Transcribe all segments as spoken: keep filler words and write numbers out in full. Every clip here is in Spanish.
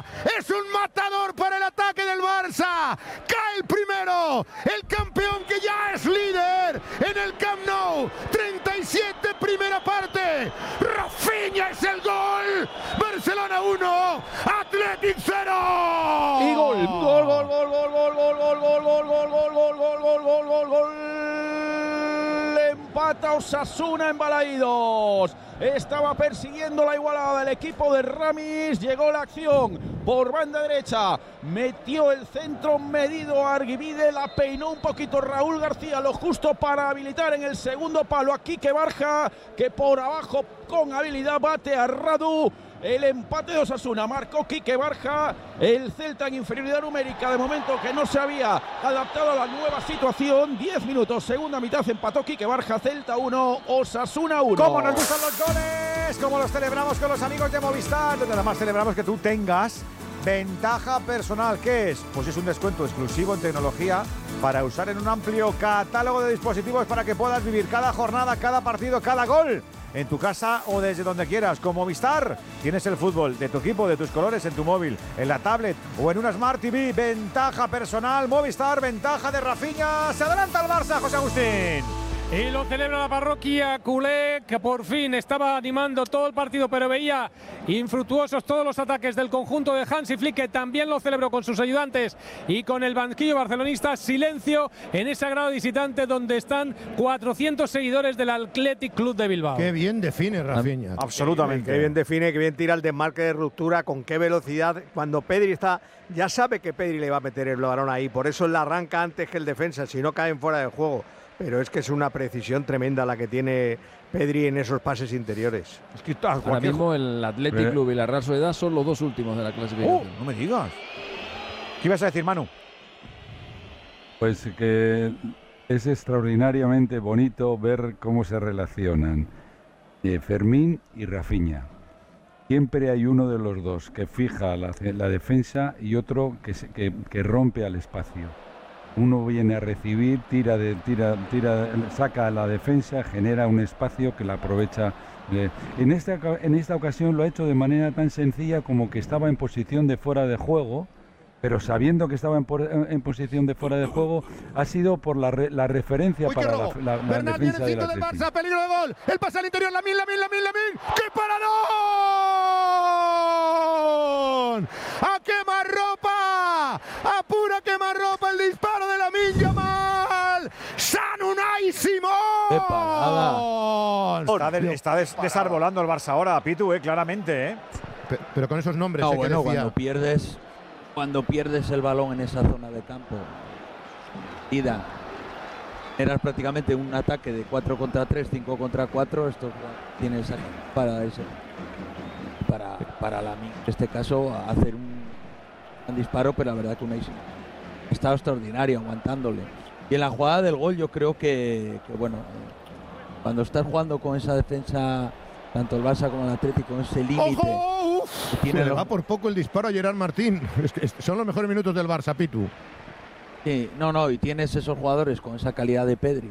Barça. Es un matador para el ataque del Barça. Cae el primero. El campeón que ya es líder en el Camp Nou. treinta y siete, primera parte. Rafinha es el gol. Barcelona uno, Athletic cero. Y gol. Gol, gol, gol, gol, gol, gol, gol, gol, gol, gol, gol, gol, gol, gol, gol, gol, gol. Empata Osasuna en Balaídos. Estaba persiguiendo la igualada del equipo de Ramis. Llegó la acción por banda derecha. Metió el centro medido a Arguibide. La peinó un poquito Raúl García. Lo justo para habilitar en el segundo palo a Quique Barja, que por abajo con habilidad bate a Radu. El empate de Osasuna marcó Quique Barja. El Celta en inferioridad numérica, de momento que no se había adaptado a la nueva situación. diez minutos, segunda mitad, empató Quique Barja. Celta uno, Osasuna uno. ¿Cómo nos gustan los goles? ¿Cómo los celebramos con los amigos de Movistar? Donde además celebramos que tú tengas ventaja personal. ¿Qué es? Pues es un descuento exclusivo en tecnología para usar en un amplio catálogo de dispositivos para que puedas vivir cada jornada, cada partido, cada gol en tu casa o desde donde quieras. Con Movistar tienes el fútbol de tu equipo, de tus colores en tu móvil, en la tablet o en una Smart T V. Ventaja personal Movistar, ventaja de Rafinha. Se adelanta el Barça, José Agustín. Y lo celebra la parroquia culé, que por fin estaba animando todo el partido, pero veía infructuosos todos los ataques del conjunto de Hansi Flick, que también lo celebró con sus ayudantes y con el banquillo barcelonista. Silencio en ese agrado visitante donde están cuatrocientos seguidores del Athletic Club de Bilbao. Qué bien define Rafinha. Absolutamente. Qué bien define, qué bien tira el desmarque de ruptura, con qué velocidad. Cuando Pedri está, ya sabe que Pedri le va a meter el balón ahí, por eso la arranca antes que el defensa, si no caen fuera del juego. Pero es que es una precisión tremenda la que tiene Pedri en esos pases interiores. Es que ahora mismo el Athletic Club y la Real Sociedad son los dos últimos de la clasificación. Uh, no me digas. ¿Qué ibas a decir, Manu? Pues que es extraordinariamente bonito ver cómo se relacionan eh, Fermín y Rafinha. Siempre hay uno de los dos que fija la, la defensa y otro que, se, que, que rompe al espacio. Uno viene a recibir, tira, de, tira, tira, saca a la defensa, genera un espacio que la aprovecha. En esta, en esta ocasión lo ha hecho de manera tan sencilla como que estaba en posición de fuera de juego, pero sabiendo que estaba en, por, en posición de fuera de juego, ha sido por la, re, la referencia Uy, para la, la, la Bernat defensa viene el del del Atlético. Barça, peligro de gol. El pase al interior, Lamine, Lamine, Lamine, Lamine. ¡Qué paradón! ¡A quemarropa! ¡A pura quemarropa el disparo de Lamine Yamal! ¡San Unai Simón! ¡Qué parada! Está, de, está des, desarbolando el Barça ahora, Pitu, eh, claramente. Eh. Pero, pero con esos nombres, no, ¿eh? bueno, que decía. cuando pierdes, cuando pierdes el balón en esa zona de campo, ida, eras prácticamente un ataque de cuatro contra tres, cinco contra cuatro, esto tienes para ese, para, para la, en este caso, hacer un, un disparo, pero la verdad que un ha estado extraordinario aguantándole. Y en la jugada del gol yo creo que, que bueno, cuando estás jugando con esa defensa, tanto el Barça como el Atlético, con ese límite. ¡Ojo! Tiene le va por poco el disparo a Gerard Martín. Es que son los mejores minutos del Barça, Pitu. Sí, no, no, y tienes esos jugadores con esa calidad de Pedri.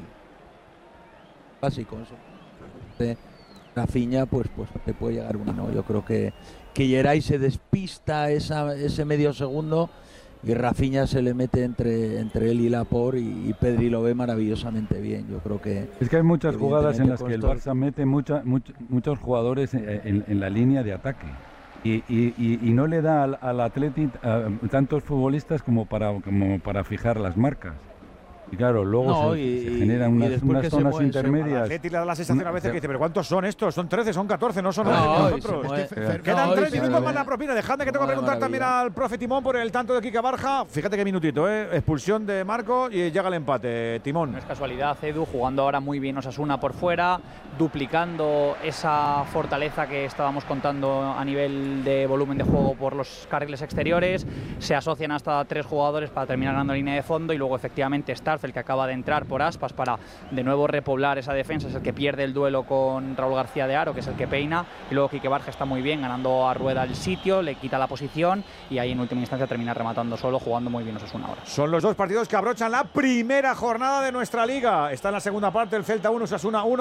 Así, con eso. De Rafinha, pues, pues te puede llegar uno, ¿no? Yo creo que, que Geray se despista esa, ese medio segundo y Rafinha se le mete entre, entre él y Laporte y, y Pedri lo ve maravillosamente bien. Yo creo que... Es que hay muchas jugadas en las que el Barça mete mucha, much, muchos jugadores en, en, en la línea de ataque. Y, y, y, y no le da al, al Athletic uh, tantos futbolistas como para, como para fijar las marcas. Y claro, luego no, se, y, se generan unas, unas zonas mueve, intermedias. Al Athletic le da la sensación a veces que dice, pero ¿cuántos son estos? Son trece, son catorce, no son no, nosotros. Mueve, Quedan no, tres se minutos mueve, más la propina. Dejadme que tengo que preguntar maravilla. también al profe Timón por el tanto de Quique Barja. Fíjate qué minutito, ¿eh? Expulsión de Marco y llega el empate. Timón. No es casualidad, Edu, jugando ahora muy bien Osasuna por fuera, duplicando esa fortaleza que estábamos contando a nivel de volumen de juego por los carriles exteriores. Se asocian hasta tres jugadores para terminar ganando línea de fondo y luego efectivamente Starfel, que acaba de entrar por Aspas para de nuevo repoblar esa defensa, es el que pierde el duelo con Raúl García de Haro, que es el que peina, y luego Quique Barja está muy bien, ganando a Rueda el sitio, le quita la posición y ahí en última instancia termina rematando solo, jugando muy bien Osasuna ahora. Son los dos partidos que abrochan la primera jornada de nuestra liga. Está en la segunda parte el Celta uno, Osasuna uno.